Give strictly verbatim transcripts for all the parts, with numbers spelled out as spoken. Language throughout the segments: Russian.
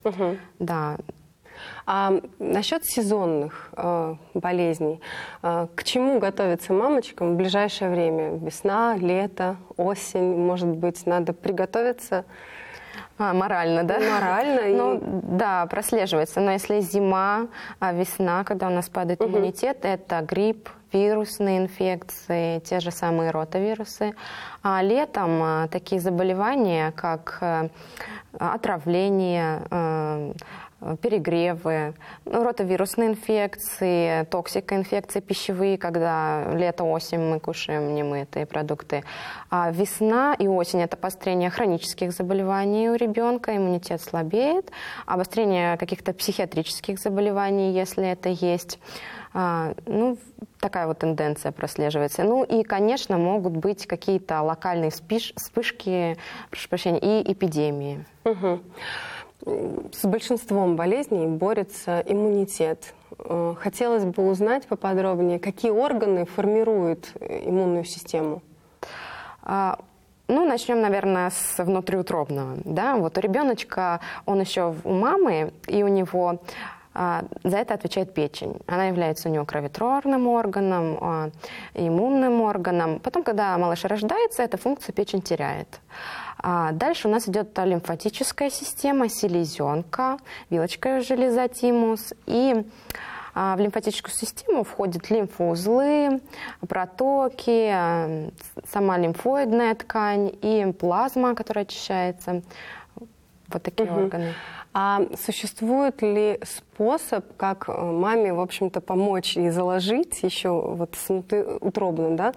Угу. Да. А насчет сезонных э, болезней, э, к чему готовиться мамочкам в ближайшее время? Весна, лето, осень, может быть, надо приготовиться? А, морально, да? Морально. Ну, и... да, прослеживается. Но если зима, а весна, когда у нас падает Угу. иммунитет, это грипп, вирусные инфекции, те же самые ротавирусы. А летом а, такие заболевания, как а, отравление, а, перегревы, ну, ротавирусные инфекции, токсикоинфекции пищевые, когда лето-осень мы кушаем немытые продукты. А весна и осень – это обострение хронических заболеваний у ребенка, иммунитет слабеет, обострение каких-то психиатрических заболеваний, если это есть. А, ну, такая вот тенденция прослеживается. Ну и, конечно, могут быть какие-то локальные вспыш- вспышки, прошу прощения, и эпидемии. Угу. С большинством болезней борется иммунитет. Хотелось бы узнать поподробнее, какие органы формируют иммунную систему? А, ну, начнем, наверное, с внутриутробного. Да? Вот у ребеночка, он еще у мамы, и у него а, за это отвечает печень. Она является у него кровотворным органом, а, иммунным органом. Потом, когда малыш рождается, эту функцию печень теряет. А дальше у нас идет лимфатическая система, селезенка, вилочковая железа тимус. И а, в лимфатическую систему входят лимфоузлы, протоки, а, сама лимфоидная ткань и плазма, которая очищается. Вот такие угу. органы. А существует ли способ, как маме, в общем-то, помочь ей заложить еще вот с утробным, да,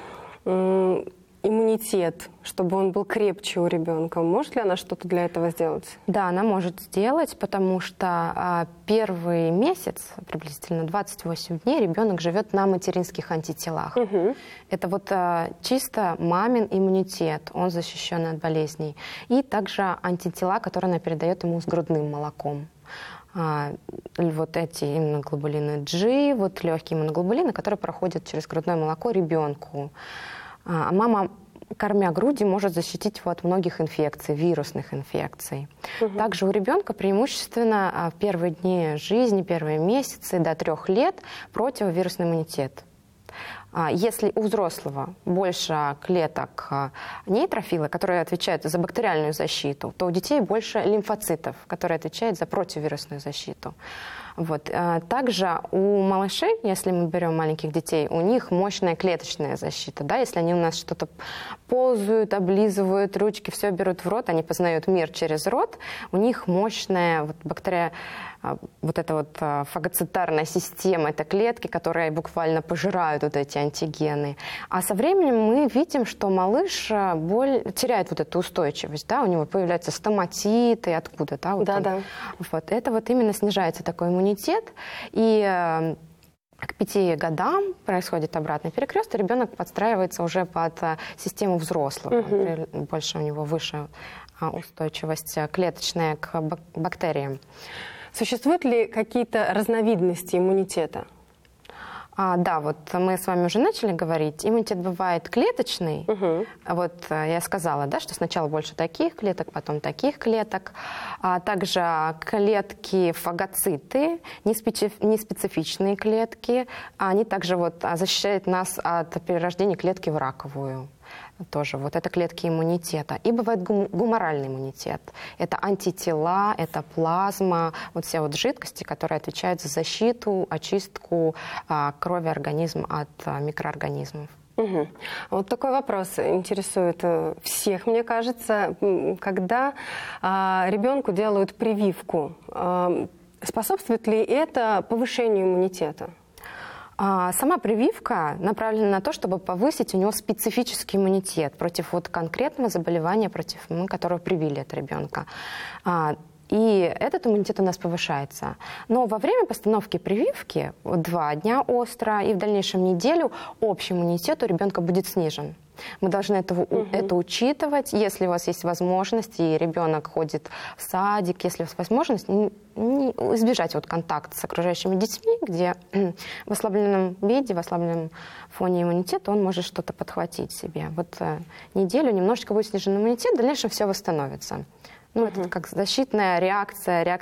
иммунитет, чтобы он был крепче у ребенка? Может ли она что-то для этого сделать? Да, она может сделать, потому что а, первый месяц, приблизительно двадцать восемь дней, ребенок живет на материнских антителах. Угу. Это вот а, чисто мамин иммунитет, он защищен от болезней. И также антитела, которые она передает ему с грудным молоком. А, вот эти иммуноглобулины G, вот легкие иммуноглобулины, которые проходят через грудное молоко ребенку. А мама, кормя грудью, может защитить его от многих инфекций, вирусных инфекций. Угу. Также у ребенка преимущественно в первые дни жизни, первые месяцы до трех лет противовирусный иммунитет. Если у взрослого больше клеток нейтрофилы, которые отвечают за бактериальную защиту, то у детей больше лимфоцитов, которые отвечают за противовирусную защиту. Вот. Также у малышей, если мы берем маленьких детей, у них мощная клеточная защита. Да? Если они у нас что-то ползают, облизывают ручки, все берут в рот, они познают мир через рот, у них мощная вот, бактерия, вот эта вот фагоцитарная система, это клетки, которые буквально пожирают вот эти антигены. А со временем мы видим, что малыш боль, теряет вот эту устойчивость, да? У него появляются стоматиты, откуда, да? Вот да, да. Вот. Это вот именно снижается такой иммунитет, и к пяти годам происходит обратный перекрест, и ребенок подстраивается уже под систему взрослого. Угу. Больше у него выше устойчивость клеточная к бактериям. Существуют ли какие-то разновидности иммунитета? А, да, вот мы с вами уже начали говорить. Иммунитет бывает клеточный. Угу. Вот я сказала, да, что сначала больше таких клеток, потом таких клеток. А также клетки фагоциты, неспецифичные клетки. Они также вот защищают нас от перерождения клетки в раковую. Тоже вот это клетки иммунитета. И бывает гум- гуморальный иммунитет. Это антитела, это плазма, вот все вот жидкости, которые отвечают за защиту, очистку а, крови организма от а, микроорганизмов. Угу. Вот такой вопрос интересует всех, мне кажется. Когда а, ребенку делают прививку, а, способствует ли это повышению иммунитета? Сама прививка направлена на то, чтобы повысить у него специфический иммунитет против вот конкретного заболевания, против которого привили от ребенка. И этот иммунитет у нас повышается. Но во время постановки прививки, вот два дня остро и в дальнейшем неделю, общий иммунитет у ребенка будет снижен. Мы должны это, угу. это учитывать. Если у вас есть возможность, и ребенок ходит в садик, если у вас возможность, не, не, избежать вот контакта с окружающими детьми, где в ослабленном виде, в ослабленном фоне иммунитета он может что-то подхватить себе. Вот э, неделю немножечко будет снижен иммунитет, в дальнейшем все восстановится. Ну, угу. Это как защитная реакция, реакция